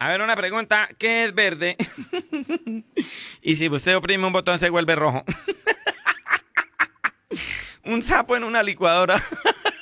A ver, una pregunta. ¿Qué es verde? Y si usted oprime un botón se vuelve rojo. Un sapo en una licuadora.